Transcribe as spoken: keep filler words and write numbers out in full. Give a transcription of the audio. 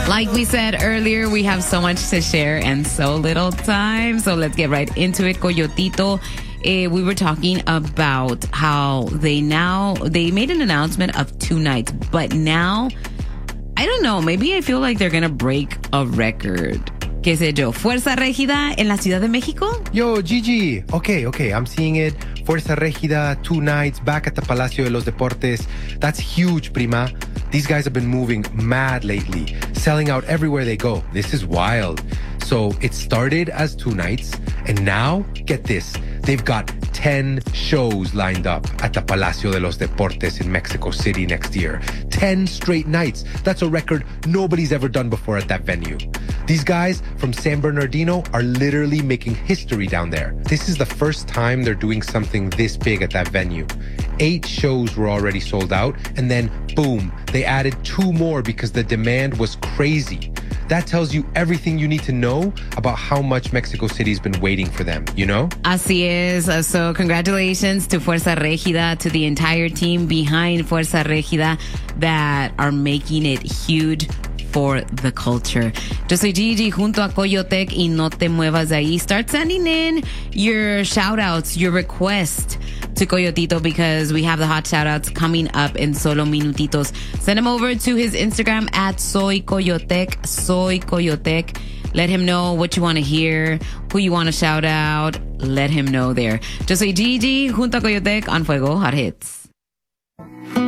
Like we said earlier, we have so much to share and so little time. So let's get right into it. Coyotito, eh, we were talking about how they now, they made an announcement of two nights, but now, I don't know, maybe I feel like they're going to break a record. ¿Qué sé yo? Fuerza Régida en la Ciudad de México? Yo, Gigi. Okay, okay, I'm seeing it. Fuerza Régida, two nights, back at the Palacio de los Deportes. That's huge, prima. These guys have been moving mad lately, selling out everywhere they go. This is wild. So it started as two nights, and now, get this, they've got ten shows lined up at the Palacio de los Deportes in Mexico City next year. ten straight nights. That's a record nobody's ever done before at that venue. These guys from San Bernardino are literally making history down there. This is the first time they're doing something this big at that venue. Eight shows were already sold out, and then boom, they added two more because the demand was crazy. That tells you everything you need to know about how much Mexico City's been waiting for them, you know? Así es. Uh, so congratulations to Fuerza Régida, to the entire team behind Fuerza Régida that are making it huge for the culture. Yo soy Gigi junto a Coyotec y no te muevas de ahí. Start sending in your shout outs, your request to Coyotito because we have the hot shout outs coming up in solo minutitos. Send him over to his Instagram at Soy Coyotec, Soy Coyotec. Let him know what you want to hear, who you want to shout out. Let him know there. Yo soy Gigi junto a Coyotec on Fuego Hot Hits.